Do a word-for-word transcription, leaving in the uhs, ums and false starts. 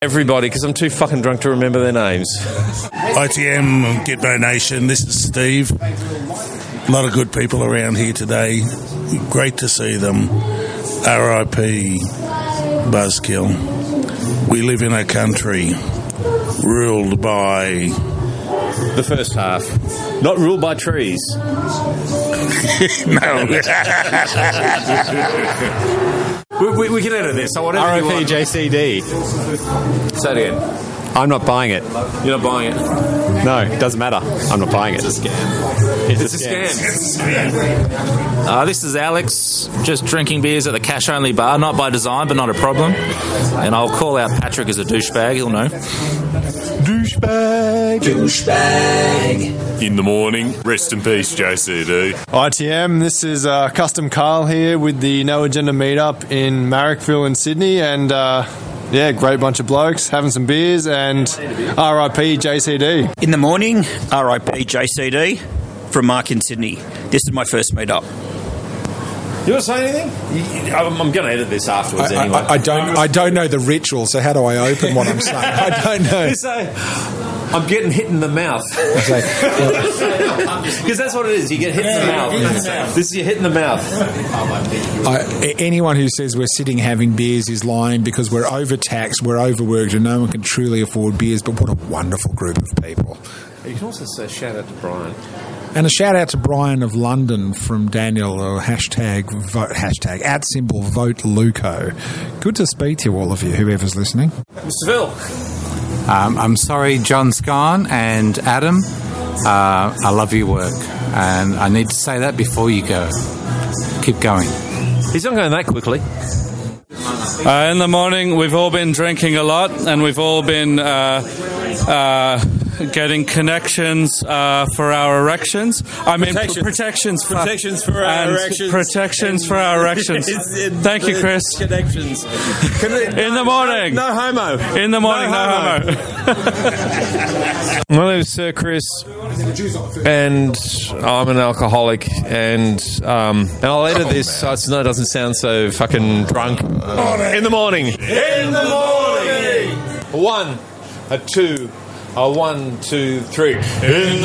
Everybody, because I'm too fucking drunk to remember their names. I T M, Gitmo Nation, this is Steve. A lot of good people around here today. Great to see them. R I P Buzzkill. We live in a country ruled by... The first half. Not ruled by trees. No. we, we, we can edit this. So whatever R I you P want. J C D. Say it again. I'm not buying it. You're not buying it. No, it doesn't matter. I'm not buying it. It's a scam. It's, It's a scam. Uh, this is Alex, just drinking beers at the cash-only bar, not by design, but not a problem. And I'll call out Patrick as a douchebag, he'll know. Douchebag. Douchebag. In the morning, rest in peace, J C D. I T M, this is uh, Custom Carl here with the No Agenda meetup in Marrickville in Sydney, and uh, yeah, great bunch of blokes having some beers, and R I P J C D. In the morning, R I P J C D from Mark in Sydney. This is my first meetup. You want to say anything? You, I'm, I'm going to edit this afterwards I, anyway. I, I don't. I don't know the ritual. So how do I open what I'm saying? I don't know. You say, I'm getting hit in the mouth. Because that's what it is. You get hit in the mouth. This is you hit in the mouth. I, anyone who says we're sitting having beers is lying, because we're overtaxed, we're overworked, and no one can truly afford beers. But what a wonderful group of people. You can also say shout out to Brian. And a shout out to Brian of London from Daniel, or hashtag vote, hashtag at symbol vote Luco. Good to speak to all of you, whoever's listening. Mister Phil. Um, I'm sorry, John Scarn and Adam. Uh, I love your work, and I need to say that before you go. Keep going. He's not going that quickly. Uh, in the morning, we've all been drinking a lot, and we've all been uh, uh, getting connections uh, for our erections. I mean, protections, p- protections, for, protections for our erections. Protections for our erections. Thank you, Chris. Connections. In the morning. No, no homo. In the morning, no, no homo. homo. My name is Sir Chris, and I'm an alcoholic, and um, and I'll edit this so it's, no, it doesn't sound so fucking drunk. In the morning. In the morning. One, a two, a one, two, three. In